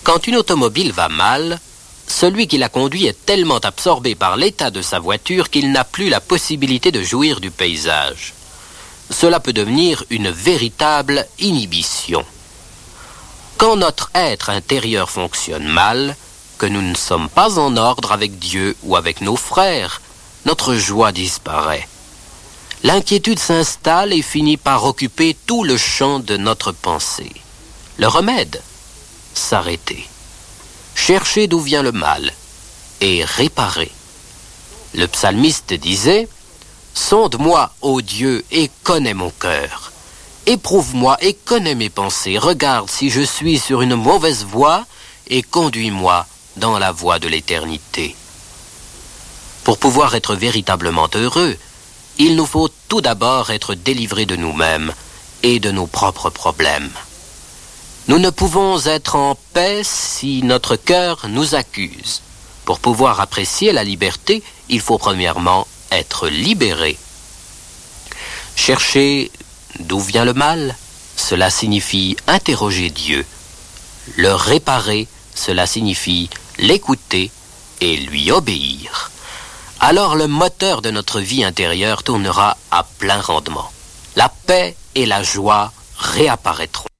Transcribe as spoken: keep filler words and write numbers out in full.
Quand une automobile va mal, celui qui la conduit est tellement absorbé par l'état de sa voiture qu'il n'a plus la possibilité de jouir du paysage. Cela peut devenir une véritable inhibition. Quand notre être intérieur fonctionne mal, que nous ne sommes pas en ordre avec Dieu ou avec nos frères, notre joie disparaît. L'inquiétude s'installe et finit par occuper tout le champ de notre pensée. Le remède, s'arrêter. Chercher d'où vient le mal et réparer. Le psalmiste disait « Sonde-moi, ô Dieu, et connais mon cœur. Éprouve-moi et connais mes pensées. Regarde si je suis sur une mauvaise voie et conduis-moi dans la voie de l'éternité. » Pour pouvoir être véritablement heureux, il nous faut tout d'abord être délivrés de nous-mêmes et de nos propres problèmes. Nous ne pouvons être en paix si notre cœur nous accuse. Pour pouvoir apprécier la liberté, il faut premièrement être libéré. Chercher d'où vient le mal, cela signifie interroger Dieu. Le réparer, cela signifie l'écouter et lui obéir. Alors le moteur de notre vie intérieure tournera à plein rendement. La paix et la joie réapparaîtront.